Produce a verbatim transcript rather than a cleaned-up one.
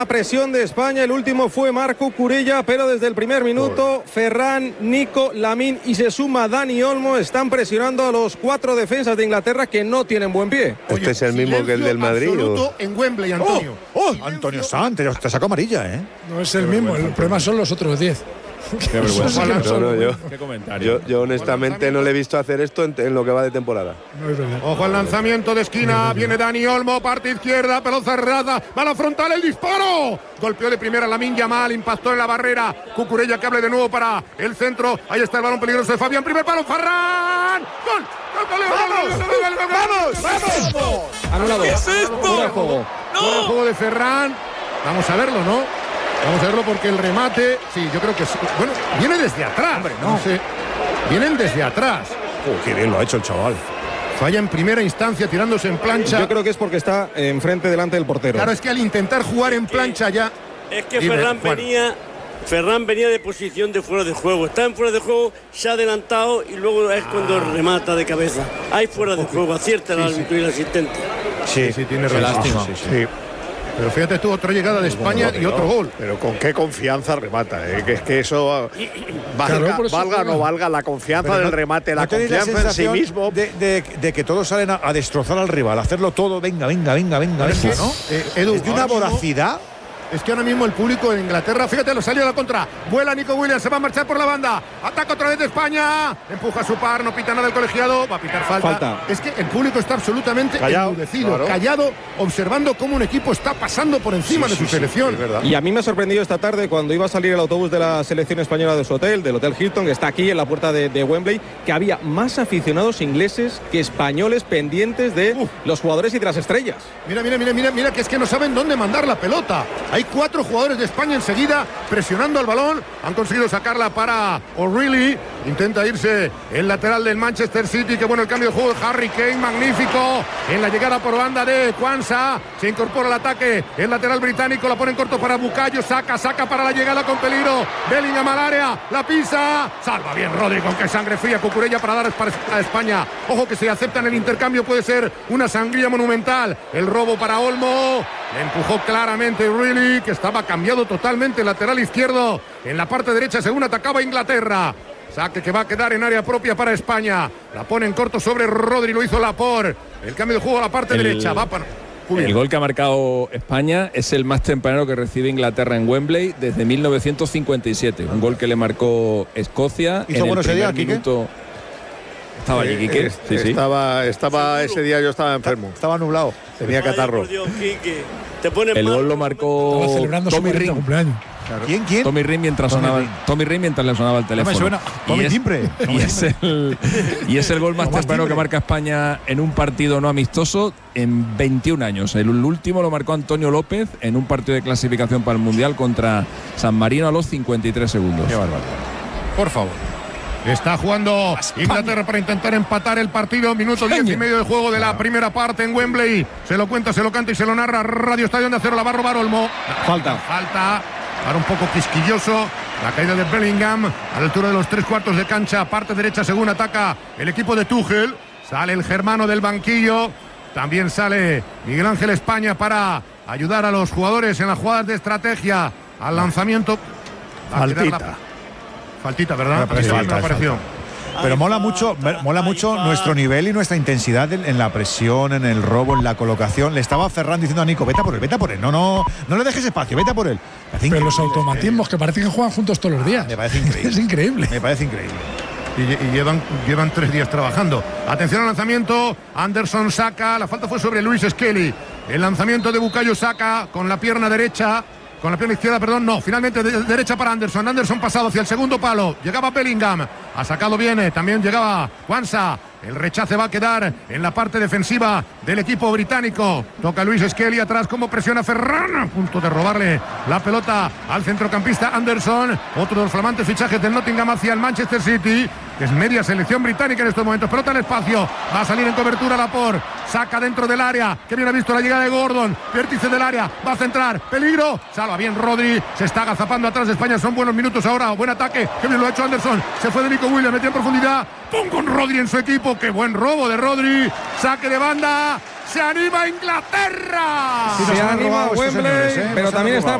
La presión de España, el último fue Marc Cucurella, pero desde el primer minuto Ferran, Nico, Lamine y se suma Dani Olmo, están presionando a los cuatro defensas de Inglaterra que no tienen buen pie. Este Oye, es el mismo que el del Madrid. Absoluto en Wembley, Antonio. ¡Oh! oh Antonio Santos, te sacó amarilla, ¿eh? No es el mismo, el problema son los otros diez. Qué vergüenza. No, no, yo, ¿Qué comentario? Yo, yo honestamente no le he visto hacer esto en, en lo que va de temporada. No es verdad. Ojo al lanzamiento de esquina, viene Dani Olmo, parte izquierda, pelota cerrada, bala frontal, el disparo. Golpeó de primera Lamine Yamal, impactó en la barrera. Cucurella que hable de nuevo para el centro. Ahí está el balón peligroso de Fabián, primer palo, Ferran. ¡Gol! ¡Vamos! ¡Vamos! ¡Vamos! Anulado. ¿Qué es esto? Fuera de juego. Fuera de juego de Ferran. Vamos a verlo, ¿no? Vamos a verlo porque el remate, sí, yo creo que sí. Bueno, viene desde atrás. Hombre, no. no sé. Vienen desde atrás. Oh, qué bien lo ha hecho el chaval. Falla en primera instancia tirándose en plancha. Yo creo que es porque está enfrente, delante del portero. Claro, es que al intentar jugar en plancha ya. Es que Dime, Ferran Juan. venía. Ferran venía de posición de fuera de juego. Está en fuera de juego, se ha adelantado y luego es cuando ah. remata de cabeza. Hay fuera de juego, acierta el sí, árbitro sí. y el asistente. Sí, sí, tiene razón. Sí, sí, sí. sí. Pero fíjate tú, otra llegada de España bueno, y otro gol. Pero con qué confianza remata, ¿eh? que es que eso valga, claro, eso valga o no valga la confianza del remate, la ¿no confianza en sí mismo. De, de, de que todos salen a, a destrozar al rival, a hacerlo todo, venga, venga, venga, venga, venga, es ¿no? Eh, Edu, es de una voracidad. Mismo, es que ahora mismo el público en Inglaterra, fíjate, lo salió a la contra. Vuela Nico Williams, se va a marchar por la banda. Ataca otra vez de España. Empuja a su par, no pita nada el colegiado. Va a pitar falta. falta. Es que el público está absolutamente callado, enmudecido, claro. callado, observando cómo un equipo está pasando por encima sí, de su sí, selección. Sí, y a mí me ha sorprendido esta tarde cuando iba a salir el autobús de la selección española de su hotel, del Hotel Hilton, que está aquí en la puerta de, de Wembley, que había más aficionados ingleses que españoles pendientes de Uf. los jugadores y de las estrellas. Mira, mira, mira, mira, mira, que es que no saben dónde mandar la pelota. Hay cuatro jugadores de España enseguida presionando al balón. Han conseguido sacarla para O'Reilly. Intenta irse el lateral del Manchester City. Que bueno el cambio de juego de Harry Kane. Magnífico. En la llegada por banda de Kwanza. Se incorpora al ataque el lateral británico. La pone en corto para Bukayo. Saca, saca para la llegada con peligro. Bellingham al área. La pisa. Salva bien Rodri con que sangre fría. Cucurella para dar a España. Ojo que si aceptan el intercambio puede ser una sangría monumental. El robo para Olmo. Le empujó claramente O'Reilly, que estaba cambiado totalmente el lateral izquierdo en la parte derecha según atacaba Inglaterra. Saque que va a quedar en área propia para España. La pone en corto sobre Rodri, lo hizo Laporte. El cambio de juego a la parte el, derecha. Va para... El gol que ha marcado España es el más temprano que recibe Inglaterra en Wembley desde mil novecientos cincuenta y siete. Un gol que le marcó Escocia. ¿Hizo bueno ese día, Quique? Estaba allí, Quique. Eh, sí, sí. Estaba, estaba ese día yo estaba enfermo. Estaba nublado. Tenía catarro. Dios, Te pone el mal. Gol lo marcó Tommy Ring. Claro. ¿Quién, quién? Tommy Ring mientras Tommy sonaba Ring. Tommy Ring mientras le sonaba el teléfono. No me suena. Tommy Timbre. Y, es el, y es el gol más temprano que marca España en un partido no amistoso en veintiún años. El último lo marcó Antonio López en un partido de clasificación para el Mundial contra San Marino a los cincuenta y tres segundos. Qué barbaridad. Por favor. Está jugando Inglaterra para intentar empatar el partido. Minuto diez y medio de juego de la primera parte en Wembley. Se lo cuenta, se lo canta y se lo narra Radio Estadio de Acero. La va a robar Olmo. Falta. Falta. Para un poco quisquilloso. La caída de Bellingham a la altura de los tres cuartos de cancha. Parte derecha según ataca el equipo de Tuchel. Sale el germano del banquillo. También sale Miguel Ángel España para ayudar a los jugadores en las jugadas de estrategia. Al lanzamiento. Faltita. Faltita, ¿verdad? Pero, sí, falta, apareció. Pero mola mucho, mola mucho nuestro nivel y nuestra intensidad en, en la presión, en el robo, en la colocación. Le estaba Ferran diciendo a Nico, vete a por él, vete a por él. No, no, no le dejes espacio, vete a por él. Pero los automatismos que parece que juegan juntos todos los días. Me parece increíble. Es increíble. Me parece increíble. Y, y llevan, llevan tres días trabajando. Atención al lanzamiento. Anderson saca. La falta fue sobre Luis Skelly. El lanzamiento de Bukayo Saka con la pierna derecha. Con la pierna izquierda, perdón, no. Finalmente de, derecha para Anderson. Anderson pasado hacia el segundo palo. Llegaba Bellingham. Ha sacado bien. También llegaba Kwanza. El rechace va a quedar en la parte defensiva del equipo británico. Toca Luis Skelly atrás. Como presiona Ferran. A punto de robarle la pelota al centrocampista Anderson. Otro de los flamantes fichajes del Nottingham hacia el Manchester City. Que es media selección británica en estos momentos. Pelota en espacio. Va a salir en cobertura Laporte. Saca dentro del área. Que bien ha visto la llegada de Gordon. Vértice del área. Va a centrar. Peligro. Salva bien Rodri. Se está agazapando atrás de España. Son buenos minutos ahora. Buen ataque. Que bien lo ha hecho Anderson. Se fue de Nico Williams. Metió en profundidad. Pum con Rodri en su equipo. Qué buen robo de Rodri. Saque de banda. Se anima Inglaterra. Se anima Wembley, ¿eh? pero también está